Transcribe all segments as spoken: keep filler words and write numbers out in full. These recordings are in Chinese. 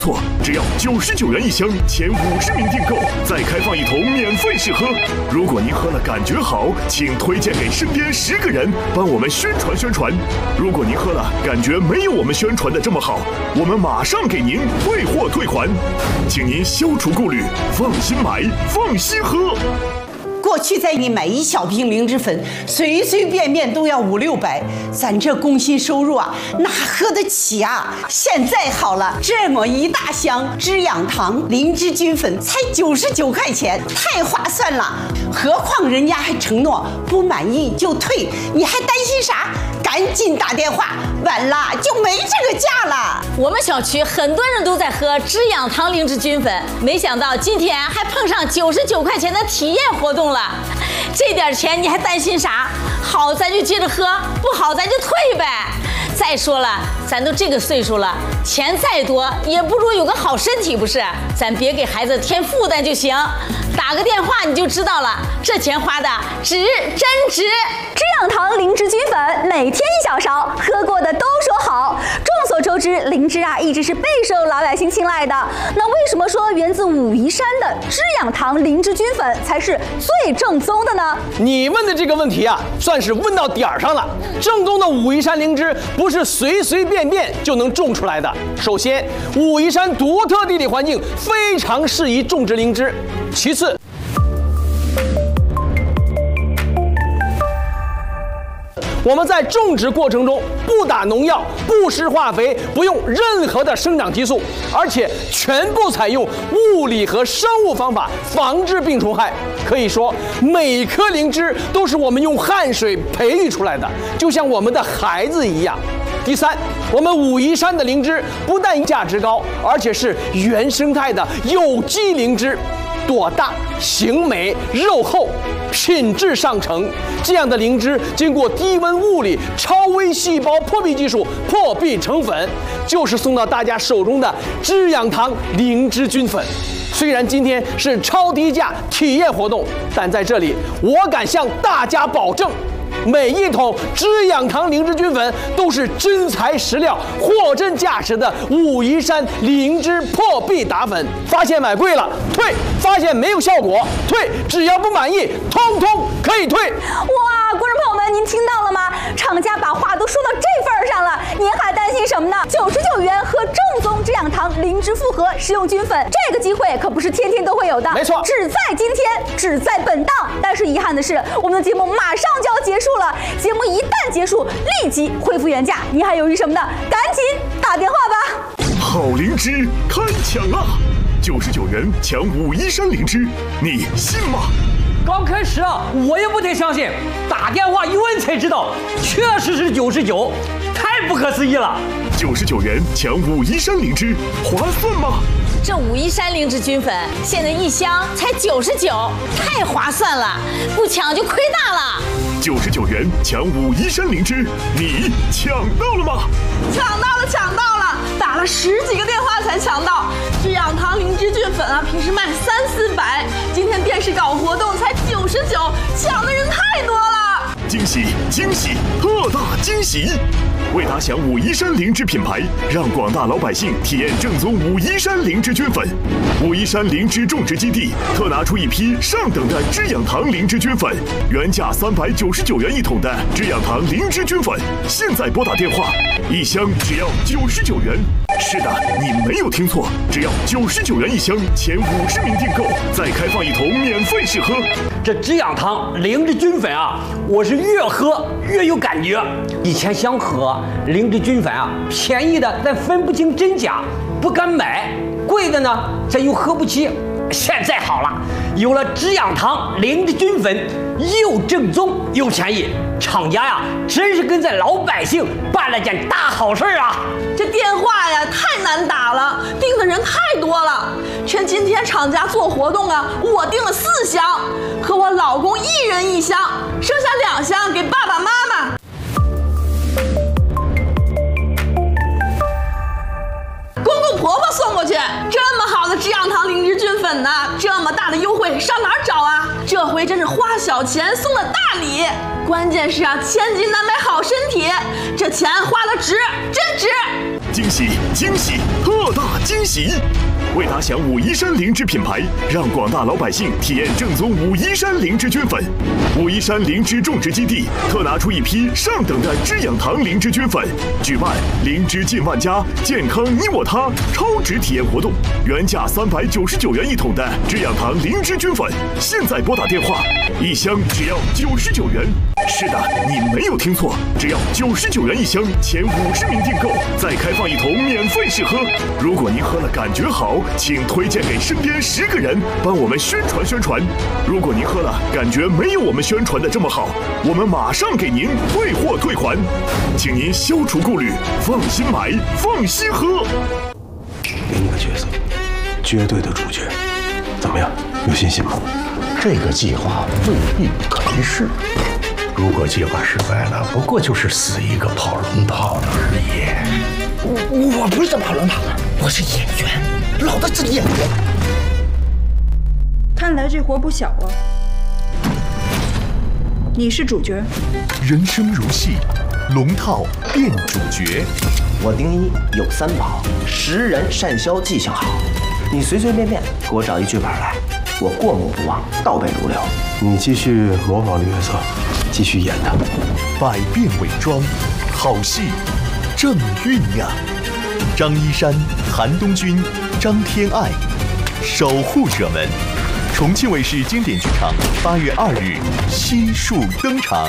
错，只要九十九元一箱，前五十名订购再开放一桶免费试喝。如果您喝了感觉好，请推荐给身边十个人，帮我们宣传宣传。如果您喝了感觉没有我们宣传的这么好，我们马上给您退货退款，请您消除顾虑，放心买，放心喝。 过去在你买一小瓶灵芝粉，随随便便都要五六百，咱这工薪收入啊，哪喝得起啊？现在好了，这么一大箱滋养堂灵芝菌粉才九十九块钱，太划算了。何况人家还承诺不满意就退，你还担心啥？赶紧打电话，晚了就没这个价了。 我们小区很多人都在喝滋养堂灵芝菌粉，没想到今天还碰上九十九块钱的体验活动了。这点钱你还担心啥？好咱就接着喝，不好咱就退呗。再说了，咱都这个岁数了，钱再多也不如有个好身体，不是？咱别给孩子添负担就行。打个电话你就知道了，这钱花的值，真值。 滋养堂灵芝菌粉，每天一小勺，喝过的都说好。众所周知，灵芝啊一直是备受老百姓青睐的。那为什么说源自武夷山的滋养堂灵芝菌粉才是最正宗的呢？ 你问的这个问题啊，算是问到点儿上了。正宗的武夷山灵芝不是随随便便就能种出来的。首先，武夷山独特地理环境非常适宜种植灵芝。其次，我们在种植过程中不打农药、不施化肥、不用任何的生长激素，而且全部采用物理和生物方法防治病虫害。可以说，每颗灵芝都是我们用汗水培育出来的，就像我们的孩子一样。第三，我们武夷山的灵芝不但价值高，而且是原生态的有机灵芝。朵大、形美、肉厚，品质上乘。这样的灵芝经过低温物理、超微细胞破壁技术破壁成粉，就是送到大家手中的滋养堂灵芝菌粉。虽然今天是超低价体验活动，但在这里我敢向大家保证，每一桶滋养堂灵芝菌粉都是真材实料、货真价实的武夷山灵芝破壁打粉。发现买贵了退，发现没有效果退，只要不满意，通通可以退。 哇，观众朋友们，您听到了吗？厂家把话都说到这份儿上了，您还担心什么呢？九十九元喝正宗滋养堂灵芝复合食用菌粉，这个机会可不是天天都会有的， 没错， 只在今天，只在本档。但是遗憾的是，我们的节目马上就要结束了，节目一旦结束，立即恢复原价。你还犹豫什么呢？赶紧打电话吧！ 好灵芝开抢啦！九十九元抢武夷山灵芝，你信吗？ 刚开始啊，我也不太相信，打电话一问才知道，确实是九十九，太不可思议了。 九十九元抢武夷山灵芝，划算吗？ 这武夷山灵芝菌粉现在一箱才九十九，太划算了，不抢就亏大了。 九十九元抢武夷山灵芝，你抢到了吗？ 抢到了，抢到了，打了十几个电话才抢到。滋养堂灵芝菌粉啊，平时卖三四百，今天电视搞活动才九十九，抢的人太多了。 惊喜惊喜，特大惊喜！为打响武夷山灵芝品牌，让广大老百姓体验正宗武夷山灵芝菌粉。武夷山灵芝种植基地特拿出一批上等的滋养堂灵芝菌粉，原价三百九十九元一桶的滋养堂灵芝菌粉，现在拨打电话，一箱只要九十九元。是的，你没有听错，只要九十九元一箱，前五十名订购再开放一桶免费试喝。 这滋养堂灵芝菌粉啊，我是越喝越有感觉。以前想喝灵芝菌粉啊，便宜的咱分不清真假，不敢买；贵的呢，咱又喝不起。现在好了，有了滋养堂灵芝菌粉，又正宗又便宜，厂家呀，真是跟咱老百姓办了件大好事啊！ 这电话呀太难打了，订的人太多了。趁今天厂家做活动啊，我订了四箱，和我老公一人一箱，剩下两箱给爸爸妈妈。公公婆婆送过去，这么好的滋养堂灵芝菌粉呢，这么大的优惠上哪儿找啊？这回真是花小钱送了大礼，关键是啊，千金难买好身体，这钱花的值，真值！ 惊喜惊喜，特特大惊喜！为打响武夷山灵芝品牌，让广大老百姓体验正宗武夷山灵芝菌粉。武夷山灵芝种植基地特拿出一批上等的滋养堂灵芝菌粉，举办灵芝近万家，健康你我他超值体验活动，原价三百九十九元一桶的滋养堂灵芝菌粉，现在拨打电话，一箱只要九十九元。是的，你没有听错，只要九十九元一箱，前五十名订购再开放一桶免费试喝。如果您喝了感觉好，请推荐给身边十个人，帮我们宣传宣传。如果您喝了感觉没有我们宣传的这么好，我们马上给您退货退款，请您消除顾虑，放心买，放心喝。 给你个角色，绝对的主角，怎么样？有信心吗？ 这个计划未必不可一试。如果计划失败了，不过就是死一个跑龙套的而已。 我我不是跑龙套的，我是演员，老子是演员。 看来这活不小啊！你是主角。 人生如戏，龙套变主角。 我丁一有三宝：识人、善销、记性好。你随随便便给我找一剧本来，我过目不忘，倒背如流。 你继续模仿这个角色，继续演他。 百变伪装，好戏正酝酿。张一山、韩东君、张天爱，守护者们。重庆卫视经典剧场八月二日悉数登场。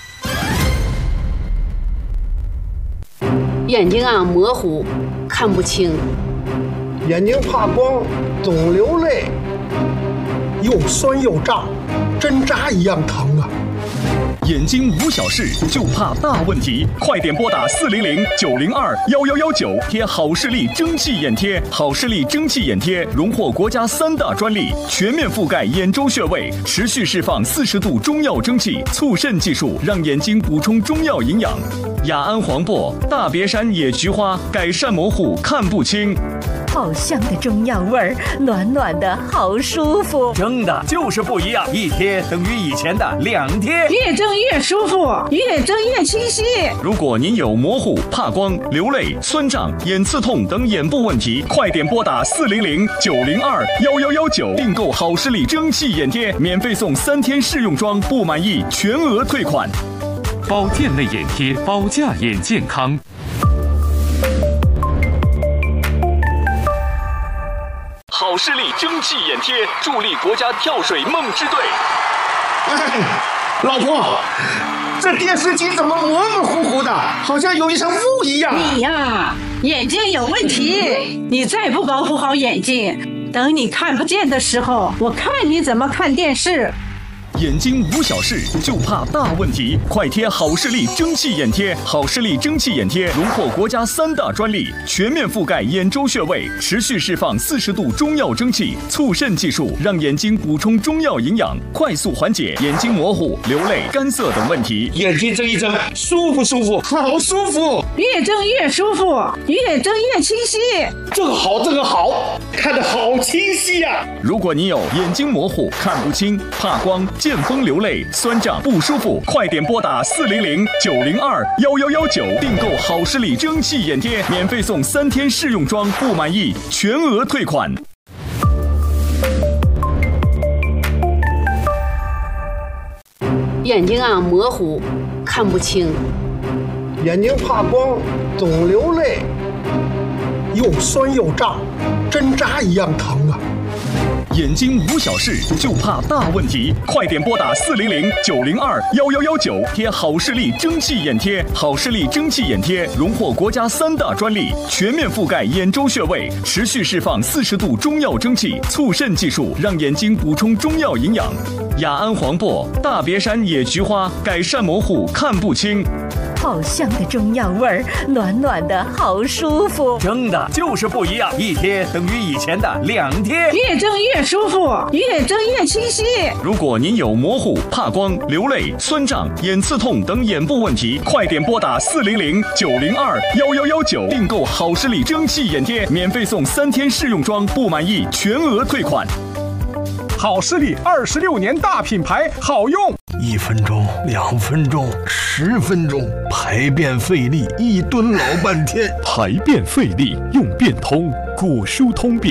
眼睛啊模糊，看不清。 眼睛怕光，总流泪，又酸又胀，针扎一样疼啊！ 眼睛无小事，就怕大问题，快点拨打四零零九零二幺幺幺九，贴好视力蒸汽眼贴。好视力蒸汽眼贴荣获国家三大专利，全面覆盖眼周穴位，持续释放四十度中药蒸汽，促渗技术让眼睛补充中药营养。雅安黄柏、大别山野菊花改善模糊看不清。 好香的中药味儿，暖暖的好舒服。 蒸的就是不一样，一贴等于以前的两贴， 越蒸越舒服，越蒸越清晰。 如果您有模糊、怕光、流泪、酸胀、眼刺痛等眼部问题，快点拨打四零零九零二幺幺幺九订购好视力蒸汽眼贴，免费送三天试用装，不满意全额退款。 保健类眼贴，保价眼健康。 好视力蒸汽眼贴助力国家跳水梦之队。 哎，老婆，这电视机怎么模模糊糊的，好像有一层雾一样？ 你呀，眼睛有问题，你再不保护好眼睛，等你看不见的时候，我看你怎么看电视。 眼睛无小事，就怕大问题，快贴好视力蒸汽眼贴。好视力蒸汽眼贴荣获国家三大专利，全面覆盖眼周穴位，持续释放四十度中药蒸汽，促渗技术让眼睛补充中药营养，快速缓解眼睛模糊、流泪、干涩等问题。 眼睛睁一睁，舒服舒服，好舒服， 越睁越舒服，越睁越清晰。 这个好，这个好，看得好清晰呀、啊！ 如果你有眼睛模糊、看不清、怕光、见风流泪、酸胀不舒服，快点拨打四零零九零二幺幺幺九订购好视力蒸汽眼贴，免费送三天试用装，不满意全额退款。 眼睛啊模糊，看不清。 眼睛怕光，总流泪，又酸又胀，针扎一样疼啊！ 眼睛无小事，就怕大问题，快点拨打四零零九零二幺幺幺九，贴好视力蒸汽眼贴。好视力蒸汽眼贴荣获国家三大专利，全面覆盖眼周穴位，持续释放四十度中药蒸汽，促渗技术让眼睛补充中药营养。雅安黄柏、大别山野菊花改善模糊看不清。 好香的中药味儿，暖暖的好舒服。 蒸的就是不一样，一贴等于以前的两贴， 越蒸越舒服，越蒸越清晰。 如果您有模糊、怕光、流泪、酸胀、眼刺痛等眼部问题，快点拨打四零零九零二幺幺幺九订购好视力蒸汽眼贴，免费送三天试用装，不满意全额退款。 好视力二十六年大品牌，好用。 一分钟、两分钟、十分钟，排便费力，一蹲老半天。 排便费力用便通，果舒通便。